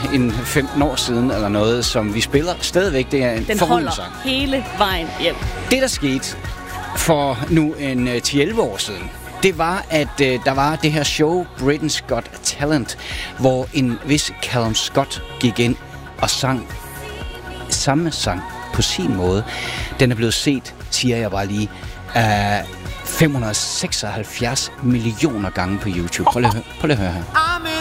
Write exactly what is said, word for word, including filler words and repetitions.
en femten år siden eller noget, som vi spiller stadigvæk. Det er en Den forrygende holder sang. hele vejen hjem. Det, der skete for nu en uh, ti elleve år siden, det var, at uh, der var det her show, Britain's Got Talent, hvor en vis Callum Scott gik ind og sang samme sang på sin måde. Den er blevet set, siger jeg bare lige, uh, fem hundrede seksoghalvfjerds millioner gange på YouTube. Prøv lige at høre, prøv lige at høre her.